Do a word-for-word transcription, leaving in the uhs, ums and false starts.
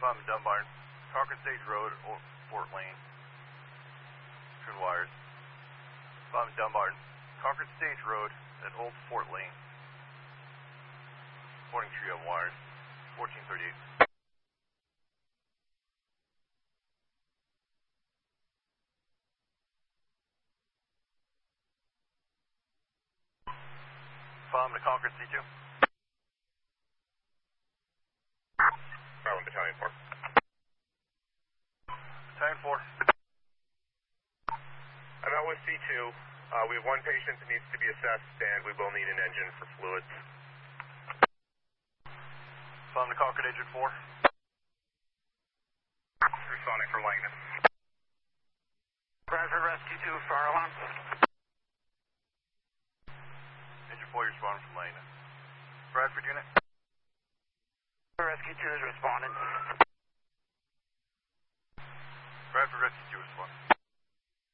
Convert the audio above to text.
Bomb in Dunbar, Concord Stage Road, Old Fort Lane. Twin wires. Bomb in Dunbar, Concord Stage Road at Old Fort Lane. Supporting trio wires. fourteen thirty-eight. Bomb to Concord C two. Maryland Battalion four. Battalion four. I'm out with C two. Uh, we have one patient that needs to be assessed, and we will need an engine for fluids. Bomb to Concord Agent four. Responding for Langdon. Bradford Rescue two, fire alarm. Agent four, you're responding from Lane. Bradford unit. Rescue two is responding. Bradford Rescue two responding.